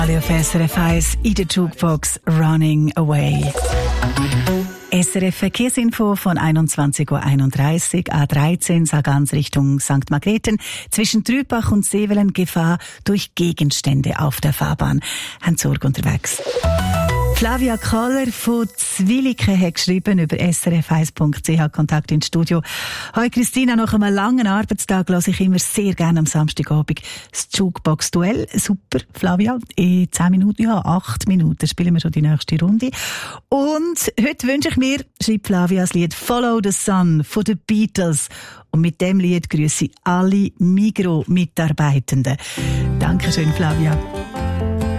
Auf SRF 1 in der Jukebox Running Away. SRF Verkehrsinfo von 21.31 Uhr, A13 Sargans Richtung St. Margrethen. Zwischen Trübach und Sevelen Gefahr durch Gegenstände auf der Fahrbahn. Haben Sorge unterwegs. Flavia Kohler von Zwilliken hat geschrieben über srf1.ch Kontakt ins Studio. Hoi Christina, nach einem langen Arbeitstag höre ich immer sehr gerne am Samstagabend das Jukebox-Duell. Super, Flavia. In 10 Minuten, 8 Minuten spielen wir schon die nächste Runde. Und heute wünsche ich mir, schreibt Flavia, das Lied Follow the Sun von den Beatles. Und mit dem Lied grüße ich alle Migros-Mitarbeitenden. Dankeschön, Flavia.